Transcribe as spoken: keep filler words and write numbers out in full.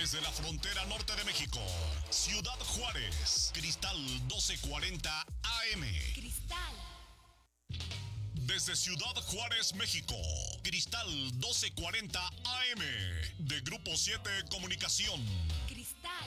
Desde la frontera norte de México, Ciudad Juárez, Cristal doce cuarenta A M. Cristal. Desde Ciudad Juárez, México, Cristal doce cuarenta A M, de Grupo siete Comunicación.